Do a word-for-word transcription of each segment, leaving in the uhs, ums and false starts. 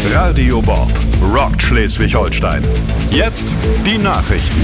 Radio Bob rockt Schleswig-Holstein. Jetzt die Nachrichten.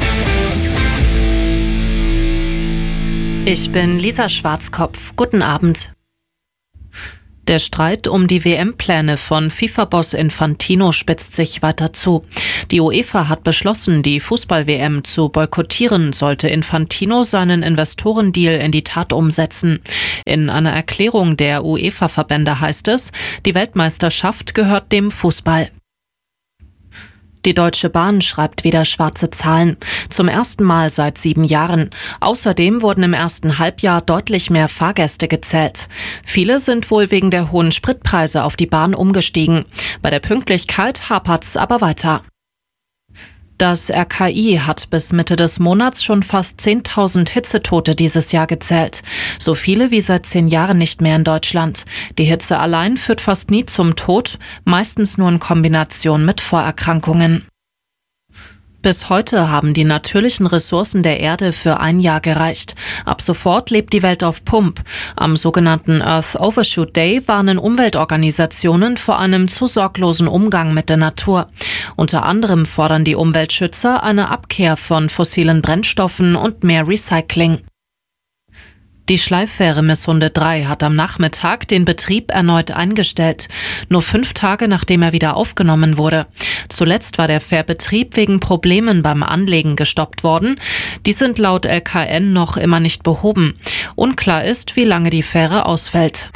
Ich bin Lisa Schwarzkopf. Guten Abend. Der Streit um die W M-Pläne von FIFA-Boss Infantino spitzt sich weiter zu. Die UEFA hat beschlossen, die Fußball-W M zu boykottieren, sollte Infantino seinen Investorendeal in die Tat umsetzen. In einer Erklärung der UEFA-Verbände heißt es, die Weltmeisterschaft gehört dem Fußball. Die Deutsche Bahn schreibt wieder schwarze Zahlen. Zum ersten Mal seit sieben Jahren. Außerdem wurden im ersten Halbjahr deutlich mehr Fahrgäste gezählt. Viele sind wohl wegen der hohen Spritpreise auf die Bahn umgestiegen. Bei der Pünktlichkeit hapert's aber weiter. Das R K I hat bis Mitte des Monats schon fast zehntausend Hitzetote dieses Jahr gezählt. So viele wie seit zehn Jahren nicht mehr in Deutschland. Die Hitze allein führt fast nie zum Tod, meistens nur in Kombination mit Vorerkrankungen. Bis heute haben die natürlichen Ressourcen der Erde für ein Jahr gereicht. Ab sofort lebt die Welt auf Pump. Am sogenannten Earth Overshoot Day warnen Umweltorganisationen vor einem zu sorglosen Umgang mit der Natur. Unter anderem fordern die Umweltschützer eine Abkehr von fossilen Brennstoffen und mehr Recycling. Die Schleiffähre Missunde drei hat am Nachmittag den Betrieb erneut eingestellt. Nur fünf Tage nachdem er wieder aufgenommen wurde. Zuletzt war der Fährbetrieb wegen Problemen beim Anlegen gestoppt worden. Die sind laut L K N noch immer nicht behoben. Unklar ist, wie lange die Fähre ausfällt.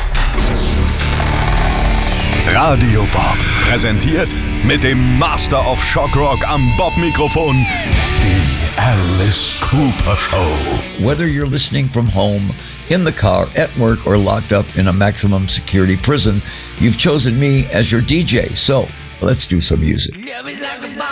Radio Bob präsentiert mit dem Master of Shock Rock am Bob-Mikrofon die Alice Cooper Show. Whether you're listening from home, in the car, at work, or locked up in a maximum security prison, you've chosen me as your D J. So let's do some music.